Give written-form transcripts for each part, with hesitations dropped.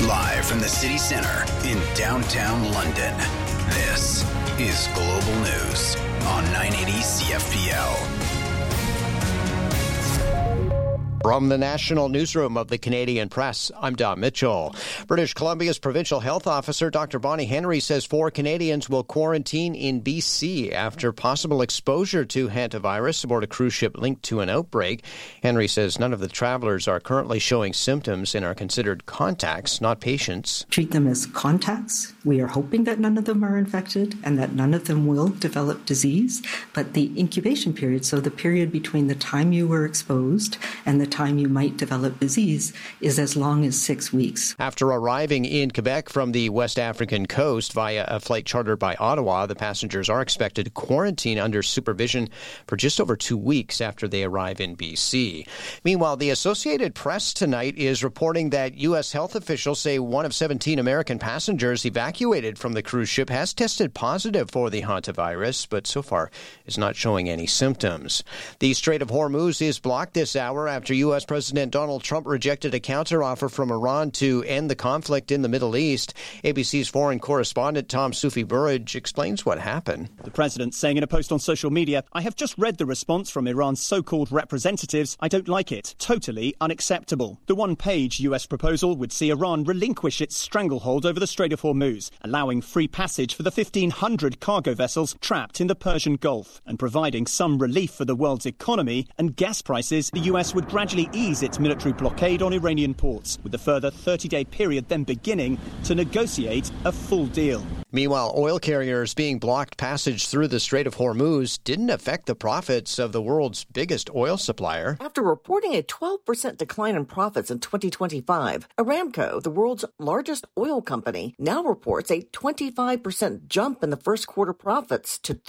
Live from the city center in downtown London, this is Global News on 980 CFPL. From the National Newsroom of the Canadian Press, I'm Don Mitchell. British Columbia's Provincial Health Officer, Dr. Bonnie Henry, says 4 Canadians will quarantine in BC after possible exposure to hantavirus aboard a cruise ship linked to an outbreak. Henry says none of the travelers are currently showing symptoms and are considered contacts, not patients. Treat them as contacts. We are hoping that none of them are infected and that none of them will develop disease. But the incubation period, so the period between the time you were exposed and the time you might develop disease, is as long as 6 weeks. After arriving in Quebec from the West African coast via a flight chartered by Ottawa, the passengers are expected to quarantine under supervision for just over 2 weeks after they arrive in BC. Meanwhile, the Associated Press tonight is reporting that U.S. health officials say one of 17 American passengers evacuated from the cruise ship has tested positive for the hantavirus, but so far is not showing any symptoms. The Strait of Hormuz is blocked this hour after U.S. President Donald Trump rejected a counteroffer from Iran to end the conflict in the Middle East. ABC's foreign correspondent Tom Soufi-Burridge explains what happened. The president saying in a post on social media, "I have just read the response from Iran's so-called representatives. I don't like it. Totally unacceptable." The one-page U.S. proposal would see Iran relinquish its stranglehold over the Strait of Hormuz, allowing free passage for the 1,500 cargo vessels trapped in the Persian Gulf, and providing some relief for the world's economy and gas prices. The U.S. would gradually ease its military blockade on Iranian ports, with a further 30-day period then beginning to negotiate a full deal. Meanwhile, oil carriers being blocked passage through the Strait of Hormuz didn't affect the profits of the world's biggest oil supplier. After reporting a 12% decline in profits in 2025, Aramco, the world's largest oil company, now reports a 25% jump in the first quarter profits to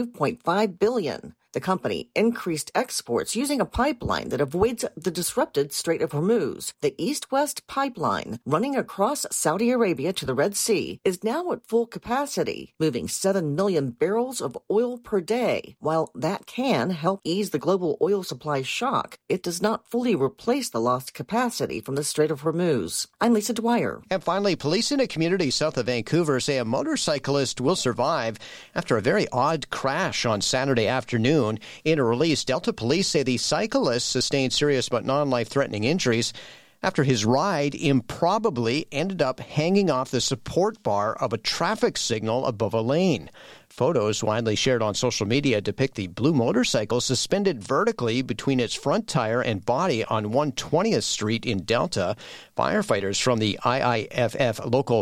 $32.5 billion. The company increased exports using a pipeline that avoids the disrupted Strait of Hormuz. The East-West pipeline, running across Saudi Arabia to the Red Sea, is now at full capacity, moving 7 million barrels of oil per day. While that can help ease the global oil supply shock, it does not fully replace the lost capacity from the Strait of Hormuz. I'm Lisa Dwyer. And finally, police in a community south of Vancouver say a motorcyclist will survive after a very odd crash on Saturday afternoon. In a release, Delta Police say the cyclist sustained serious but non-life-threatening injuries after his ride improbably ended up hanging off the support bar of a traffic signal above a lane. Photos widely shared on social media depict the blue motorcycle suspended vertically between its front tire and body on 120th Street in Delta. Firefighters from the IIFF Local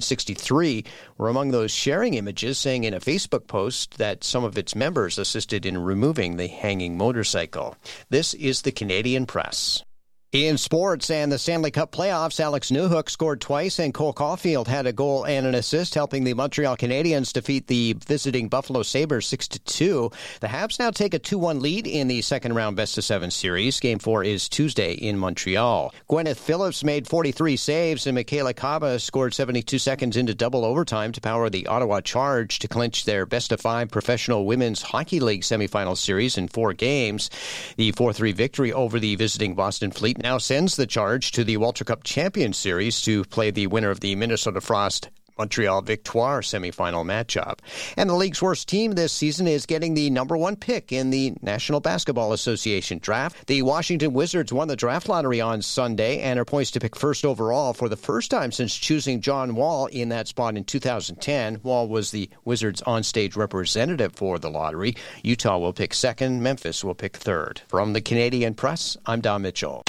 1763 were among those sharing images, saying in a Facebook post that some of its members assisted in removing the hanging motorcycle. This is the Canadian Press. In sports and the Stanley Cup playoffs, Alex Newhook scored twice and Cole Caulfield had a goal and an assist, helping the Montreal Canadiens defeat the visiting Buffalo Sabres 6-2. The Habs now take a 2-1 lead in the second-round best-of-7 series. Game 4 is Tuesday in Montreal. Gwyneth Phillips made 43 saves, and Michaela Kaba scored 72 seconds into double overtime to power the Ottawa Charge to clinch their best-of-5 professional women's hockey league semifinal series in 4 games. The 4-3 victory over the visiting Boston Fleet now sends the Charge to the Walter Cup Champion Series to play the winner of the Minnesota Frost Montreal Victoire semifinal matchup. And the league's worst team this season is getting the number 1 pick in the National Basketball Association draft. The Washington Wizards won the draft lottery on Sunday and are poised to pick first overall for the first time since choosing John Wall in that spot in 2010. Wall was the Wizards' onstage representative for the lottery. Utah will pick second. Memphis will pick third. From the Canadian Press, I'm Don Mitchell.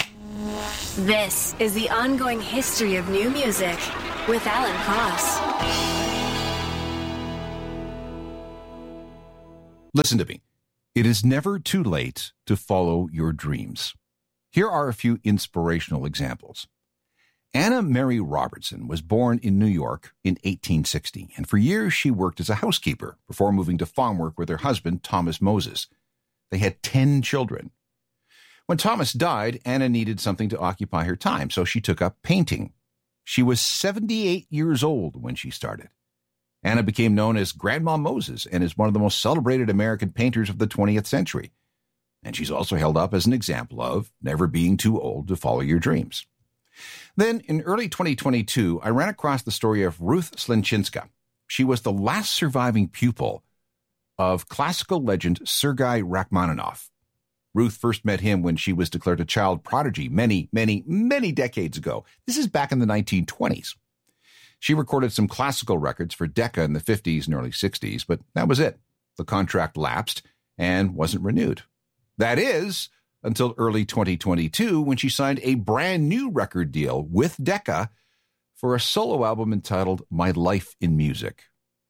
This is the ongoing history of new music with Alan Cross. Listen to me. It is never too late to follow your dreams. Here are a few inspirational examples. Anna Mary Robertson was born in New York in 1860, and for years she worked as a housekeeper before moving to farm work with her husband, Thomas Moses. They had 10 children. When Thomas died, Anna needed something to occupy her time, so she took up painting. She was 78 years old when she started. Anna became known as Grandma Moses and is one of the most celebrated American painters of the 20th century. And she's also held up as an example of never being too old to follow your dreams. Then, in early 2022, I ran across the story of Ruth Slinchinska. She was the last surviving pupil of classical legend Sergei Rachmaninoff. Ruth first met him when she was declared a child prodigy many, many, many decades ago. This is back in the 1920s. She recorded some classical records for Decca in the 50s and early 60s, but that was it. The contract lapsed and wasn't renewed. That is, until early 2022, when she signed a brand new record deal with Decca for a solo album entitled My Life in Music.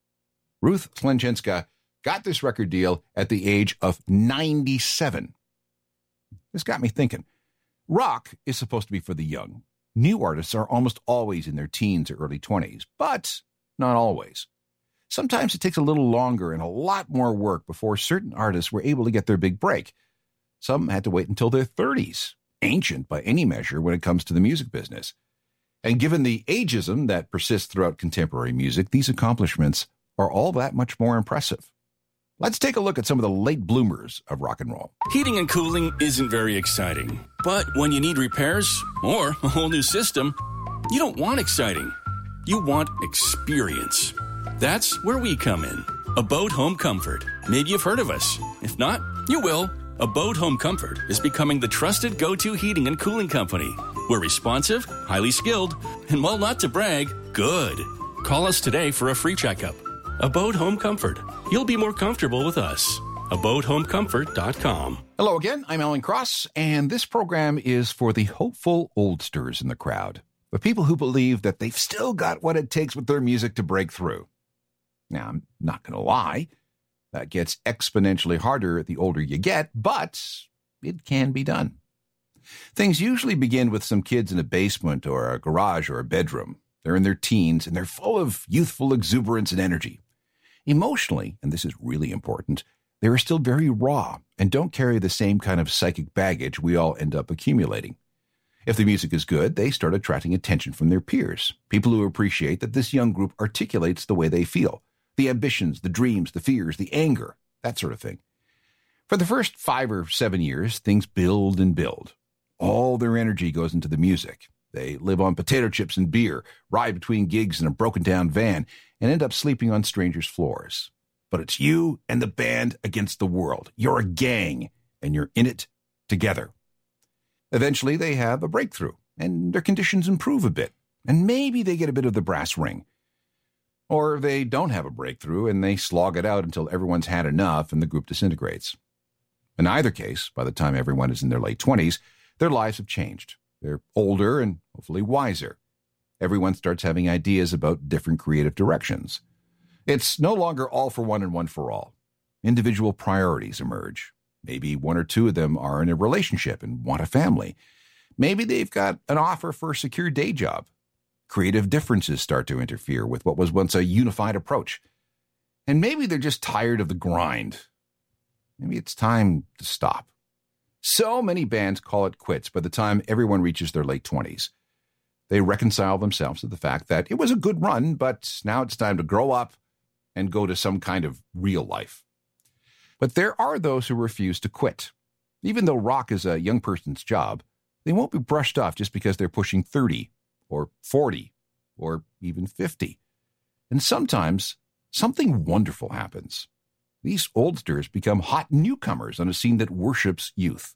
Ruth Slinchinska got this record deal at the age of 97. This got me thinking. Rock is supposed to be for the young. New artists are almost always in their teens or early 20s, but not always. Sometimes it takes a little longer and a lot more work before certain artists were able to get their big break. Some had to wait until their 30s, ancient by any measure when it comes to the music business. And given the ageism that persists throughout contemporary music, these accomplishments are all that much more impressive. Let's take a look at some of the late bloomers of rock and roll. Heating and cooling isn't very exciting, but when you need repairs or a whole new system, you don't want exciting. You want experience. That's where we come in. Abode Home Comfort. Maybe you've heard of us. If not, you will. Abode Home Comfort is becoming the trusted go-to heating and cooling company. We're responsive, highly skilled, and while not to brag, good. Call us today for a free checkup. Abode Home Comfort. You'll be more comfortable with us. AbodeHomeComfort.com. Hello again, I'm Alan Cross, and this program is for the hopeful oldsters in the crowd, the people who believe that they've still got what it takes with their music to break through. Now, I'm not going to lie. That gets exponentially harder the older you get, but it can be done. Things usually begin with some kids in a basement or a garage or a bedroom. They're in their teens, and they're full of youthful exuberance and energy. Emotionally, and this is really important, they are still very raw and don't carry the same kind of psychic baggage we all end up accumulating. If the music is good, they start attracting attention from their peers, people who appreciate that this young group articulates the way they feel. The ambitions, the dreams, the fears, the anger, that sort of thing. For the first 5 or 7 years, things build and build. All their energy goes into the music. They live on potato chips and beer, ride between gigs in a broken-down van, and end up sleeping on strangers' floors. But it's you and the band against the world. You're a gang, and you're in it together. Eventually, they have a breakthrough, and their conditions improve a bit, and maybe they get a bit of the brass ring. Or they don't have a breakthrough and they slog it out until everyone's had enough and the group disintegrates. In either case, by the time everyone is in their late 20s, their lives have changed. They're older and hopefully wiser. Everyone starts having ideas about different creative directions. It's no longer all for one and one for all. Individual priorities emerge. Maybe 1 or 2 of them are in a relationship and want a family. Maybe they've got an offer for a secure day job. Creative differences start to interfere with what was once a unified approach. And maybe they're just tired of the grind. Maybe it's time to stop. So many bands call it quits by the time everyone reaches their late 20s. They reconcile themselves to the fact that it was a good run, but now it's time to grow up and go to some kind of real life. But there are those who refuse to quit. Even though rock is a young person's job, they won't be brushed off just because they're pushing 30 or 40 or even 50. And sometimes something wonderful happens. These oldsters become hot newcomers on a scene that worships youth.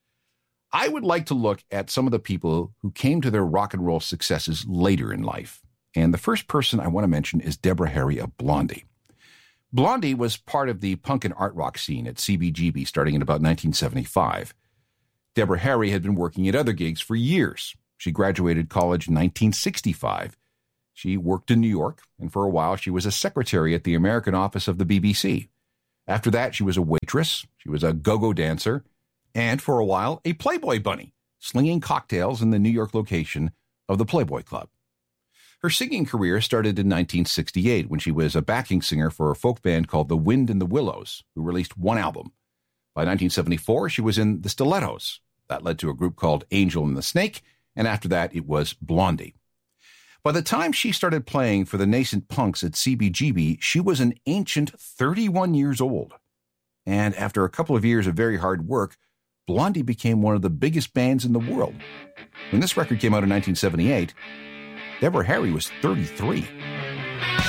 I would like to look at some of the people who came to their rock and roll successes later in life. And the first person I want to mention is Deborah Harry of Blondie. Blondie was part of the punk and art rock scene at CBGB starting in about 1975. Deborah Harry had been working at other gigs for years. She graduated college in 1965. She worked in New York, and for a while she was a secretary at the American office of the BBC. After that, she was a waitress, she was a go-go dancer, and for a while, a Playboy bunny, slinging cocktails in the New York location of the Playboy Club. Her singing career started in 1968 when she was a backing singer for a folk band called The Wind in the Willows, who released one album. By 1974, she was in the Stilettos. That led to a group called Angel and the Snake, and after that, it was Blondie. By the time she started playing for the nascent punks at CBGB, she was an ancient 31 years old. And after a couple of years of very hard work, Blondie became one of the biggest bands in the world. When this record came out in 1978, Deborah Harry was 33.